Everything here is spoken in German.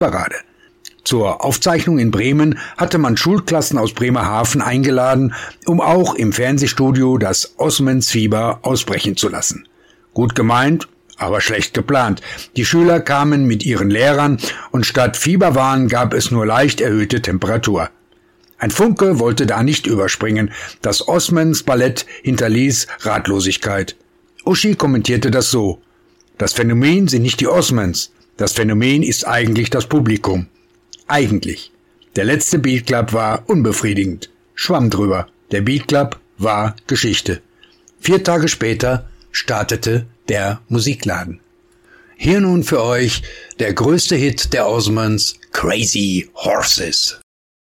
Hitparade. Zur Aufzeichnung in Bremen hatte man Schulklassen aus Bremerhaven eingeladen, um auch im Fernsehstudio das Osmondsfieber ausbrechen zu lassen. Gut gemeint, aber schlecht geplant. Die Schüler kamen mit ihren Lehrern und statt Fieberwahn gab es nur leicht erhöhte Temperatur. Ein Funke wollte da nicht überspringen. Das Osmonds Ballett hinterließ Ratlosigkeit. Uschi kommentierte das so: Das Phänomen sind nicht die Osmonds. Das Phänomen ist eigentlich das Publikum. Eigentlich. Der letzte Beat Club war unbefriedigend. Schwamm drüber. Der Beat Club war Geschichte. 4 Tage später startete der Musikladen. Hier nun für euch der größte Hit der Osmonds, Crazy Horses.